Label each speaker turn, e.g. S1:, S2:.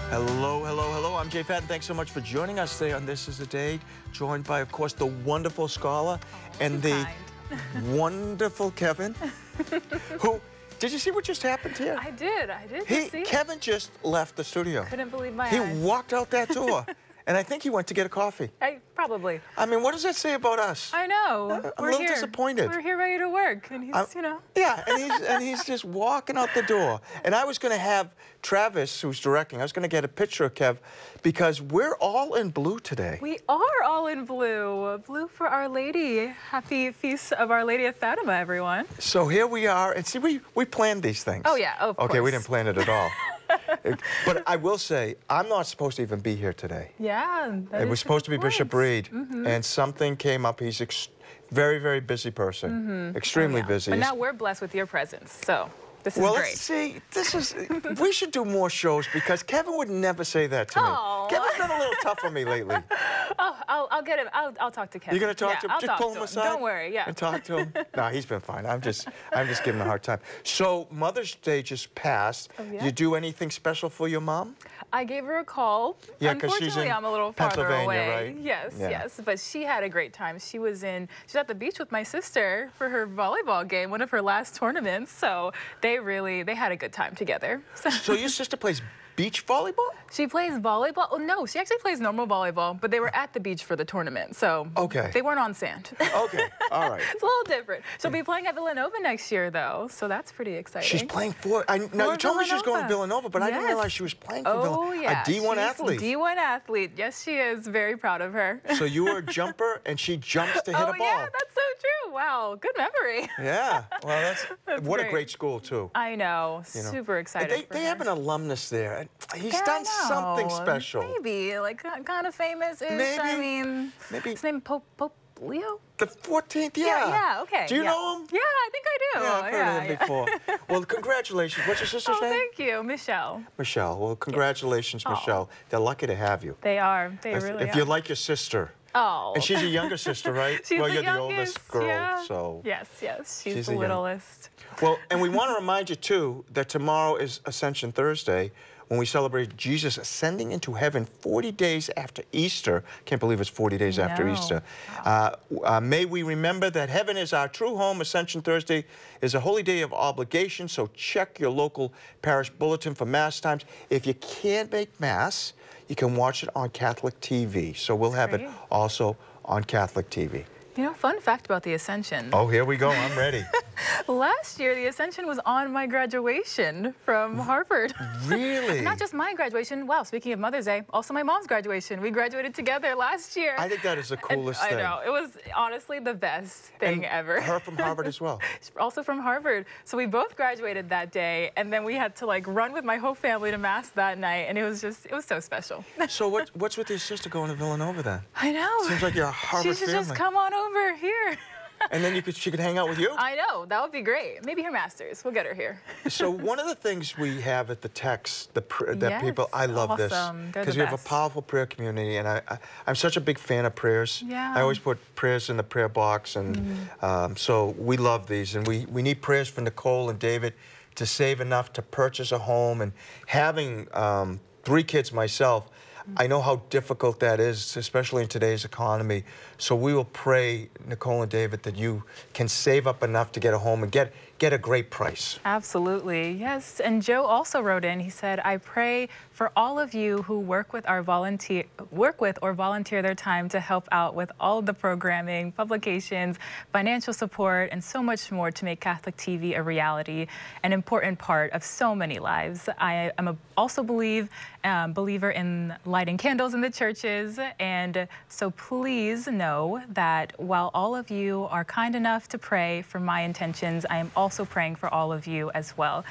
S1: Hello, hello, hello. I'm Jay Patton. Thanks so much for joining us today on This Is a Day. Joined by, of course, the wonderful Scala and the wonderful Kevin. Who, did you see what just happened here?
S2: I did just see it.
S1: Kevin just left the studio.
S2: Couldn't believe my eyes.
S1: He walked out that door. And I think he went to get a coffee.
S2: Probably.
S1: I mean, what does that say about us?
S2: I know.
S1: I'm a little disappointed.
S2: We're here ready to work, and he's, you know.
S1: Yeah, and he's just walking out the door. And I was going to have Travis, who's directing, I was going to get a picture of Kev, because we're all in blue today.
S2: We are all in blue. Blue for Our Lady. Happy Feast of Our Lady of Fatima, everyone.
S1: So here we are, and see, we planned these things.
S2: Oh, yeah, of course.
S1: Okay, we didn't plan it at all. But I will say, I'm not supposed to even be here today.
S2: Yeah,
S1: it was supposed to be Bishop Reed, and something came up. He's a very, very busy person, extremely busy.
S2: But now we're blessed with your presence, so this is great.
S1: Well, let's see, we should do more shows, because Kevin would never say that to me. Kevin's been a little tough on me lately.
S2: Oh, I'll get him. I'll talk to Kevin.
S1: You're going to talk to him?
S2: I'll
S1: just pull
S2: to
S1: him aside?
S2: Don't worry, yeah.
S1: And talk to him? No, he's been fine. I'm just giving him a hard time. So Mother's Day just passed.
S2: Oh, yeah?
S1: You do anything special for your mom?
S2: I gave her a call.
S1: Yeah, because she's in
S2: I'm a little farther
S1: Pennsylvania,
S2: away.
S1: right?
S2: Yes,
S1: yeah.
S2: yes. But she had a great time. She was at the beach with my sister for her volleyball game, one of her last tournaments. So they had a good time together.
S1: So your sister plays beach volleyball?
S2: She plays volleyball. Oh, no, she actually plays normal volleyball, but they were at the beach for the tournament, so they weren't on sand.
S1: Okay, all right.
S2: It's a little different. She'll be playing at Villanova next year, though, so that's pretty exciting.
S1: She's playing now, you told me she was going to Villanova, but I didn't realize she was playing for Villanova.
S2: Oh, yeah.
S1: A D1 athlete.
S2: D1 athlete. Yes, she is. Very proud of her.
S1: So you were a jumper, and she jumps to hit a ball.
S2: Oh, yeah, that's so true. Wow, good memory.
S1: Yeah, well,
S2: that's
S1: what
S2: great.
S1: A great school, too.
S2: I know. Super excited
S1: They have an alumnus there. He's done something special.
S2: Maybe, like, kind of famous-ish.
S1: Maybe.
S2: I mean,
S1: maybe.
S2: His name Pope Leo?
S1: The 14th, yeah.
S2: Yeah, okay.
S1: Do you know him?
S2: Yeah, I think I do.
S1: Yeah, I've heard of him before. Well, congratulations. What's your sister's name?
S2: Thank you, Michelle.
S1: Michelle. Well, congratulations, Michelle. They're lucky to have you.
S2: They are. They really are.
S1: If you're like your sister.
S2: Oh.
S1: And she's a younger sister, right?
S2: She's
S1: well,
S2: the
S1: you're
S2: youngest,
S1: the oldest girl,
S2: yeah.
S1: so.
S2: Yes. She's the littlest.
S1: Well, and we want to remind you, too, that tomorrow is Ascension Thursday, when we celebrate Jesus ascending into heaven 40 days after Easter. Can't believe it's 40 days after Easter. Wow. May we remember that heaven is our true home. Ascension Thursday is a holy day of obligation, so check your local parish bulletin for Mass times. If you can't make Mass, you can watch it on Catholic TV. So we'll have it also on Catholic TV.
S2: You know, fun fact about the Ascension.
S1: Oh, here we go. I'm ready.
S2: Last year, the Ascension was on my graduation from Harvard.
S1: Really?
S2: Not just my graduation. Wow, speaking of Mother's Day, also my mom's graduation. We graduated together last year.
S1: I think that is the coolest thing.
S2: I know. It was honestly the best thing ever.
S1: Her from Harvard as well.
S2: Also from Harvard. So we both graduated that day, and then we had to, like, run with my whole family to Mass that night, and it was so special.
S1: So what's with your sister going to Villanova then?
S2: I know.
S1: Seems like you're a Harvard
S2: She should
S1: family.
S2: just come on over here.
S1: And then she could hang out with you?
S2: I know. That would be great. Maybe her master's. We'll get her here.
S1: So one of the things we have at the text, that people, I love this. Because we have a powerful prayer community, and I'm such a big fan of prayers.
S2: Yeah.
S1: I always put prayers in the prayer box, and so we love these. And we need prayers for Nicole and David to save enough to purchase a home. And having 3 kids myself, I know how difficult that is, especially in today's economy. So we will pray, Nicole and David, that you can save up enough to get a home and get a great price.
S2: Absolutely, yes. And Joe also wrote in, he said, I pray for all of you who work with or volunteer their time to help out with all of the programming, publications, financial support, and so much more to make Catholic TV a reality, an important part of so many lives. I am also believer in lighting candles in the churches, and so please know that while all of you are kind enough to pray for my intentions, I am also praying for all of you as well.